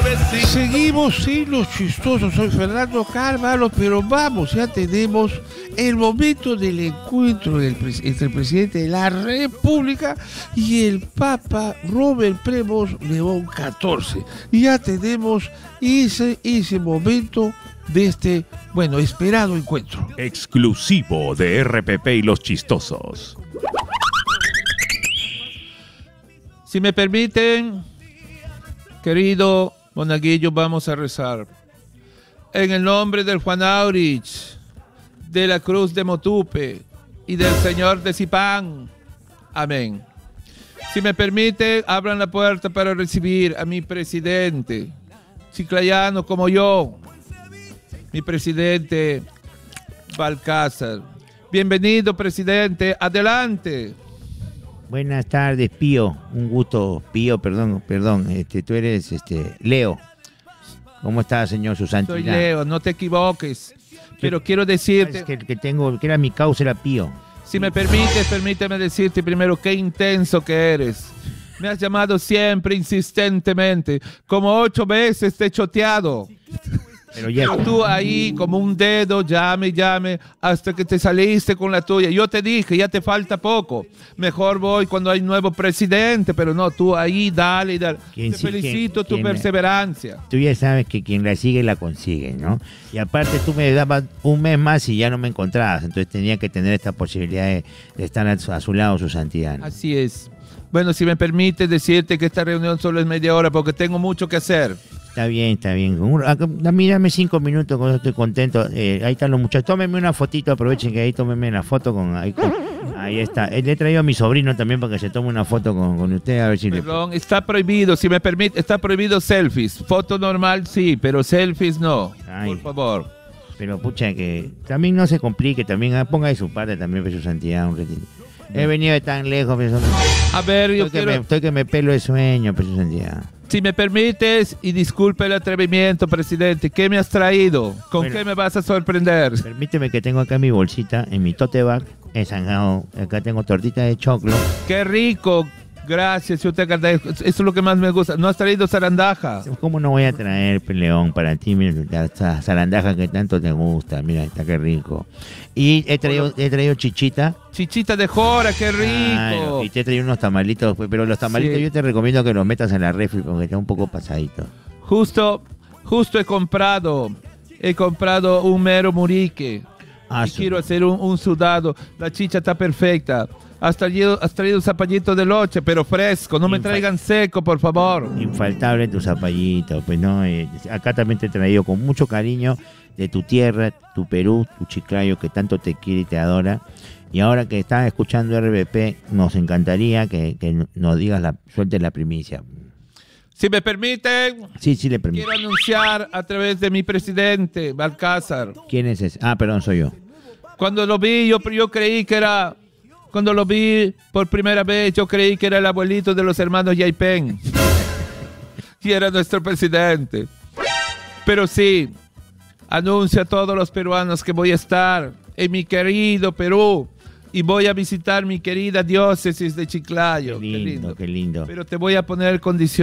Seguimos sin los chistosos. Soy Fernando Carvalho, pero vamos, ya tenemos el momento del encuentro entre el presidente de la República y el Papa Robert Prevost León XIV. Y ya tenemos ese momento de este, esperado encuentro. Exclusivo de RPP y los chistosos. Si me permiten, querido monaguillo, vamos a rezar. En el nombre del Juan Aurich, de la Cruz de Motupe y del Señor de Zipán. Amén. Si me permite, abran la puerta para recibir a mi presidente, chiclayano como yo, mi presidente Balcázar. Bienvenido, presidente. Adelante. Buenas tardes, Pío. Un gusto, Pío, perdón. Tú eres Leo. ¿Cómo está, señor su santidad? Soy Leo, no te equivoques. Pero quiero decirte que era mi causa, era Pío. Si me permites, permíteme decirte primero qué intenso que eres. Me has llamado siempre, insistentemente, como 8 veces te he choteado. Pero tú ahí como un dedo, llame, hasta que te saliste con la tuya. Yo te dije, ya te falta poco. Mejor voy cuando hay nuevo presidente, pero no, tú ahí, dale. Te felicito tu perseverancia. Tú ya sabes que quien la sigue, la consigue, ¿no? Y aparte tú me dabas un mes más y ya no me encontrabas, entonces tenía que tener esta posibilidad de estar a su lado, su santidad, ¿no? Así es. Bueno, si me permite decirte que esta reunión solo es media hora porque tengo mucho que hacer. Está bien. Dame 5 minutos, con eso estoy contento. Ahí están los muchachos. Tómenme una fotito, aprovechen que ahí tómenme una foto ahí está. Le he traído a mi sobrino también para que se tome una foto con usted. A ver si Perdón, está prohibido, si me permite, está prohibido selfies. Foto normal sí, pero selfies no. Ay, por favor. Pero pucha, que también no se complique, también ponga de su parte también, por su santidad, un ratito. He venido de tan lejos, pero a ver, estoy que me pelo de sueño, por su santidad. Si me permites, y disculpe el atrevimiento, presidente, ¿qué me has traído? ¿Con qué me vas a sorprender? Permíteme que tengo acá mi bolsita, en mi tote bag, acá tengo tortita de choclo. ¡Qué rico! Gracias, yo te agradezco. Eso es lo que más me gusta. ¿No has traído zarandaja? ¿Cómo no voy a traer, León, para ti? Mira, esta zarandaja que tanto te gusta. Mira, está qué rico. Y he traído chichita. Chichita de jora, qué rico. Ay, y te he traído unos tamalitos, pero los tamalitos yo te recomiendo que los metas en la refri porque está un poco pasadito. Justo he comprado un mero murique. Y quiero hacer un sudado. La chicha está perfecta. Has traído un zapallito de loche, pero fresco. No me traigan seco, por favor. Infaltable tu zapallito. Pues no, acá también te he traído con mucho cariño de tu tierra, tu Perú, tu Chiclayo, que tanto te quiere y te adora. Y ahora que estás escuchando RBP, nos encantaría que nos digas sueltes la primicia. Si me permiten, sí, le permito. Quiero anunciar a través de mi presidente, Balcázar. ¿Quién es ese? Perdón, soy yo. Cuando lo vi, yo creí que era... Cuando lo vi por primera vez, yo creí que era el abuelito de los hermanos Yaipen. Y era nuestro presidente. Pero sí, anuncio a todos los peruanos que voy a estar en mi querido Perú. Y voy a visitar mi querida diócesis de Chiclayo. Qué lindo. Pero te voy a poner condiciones.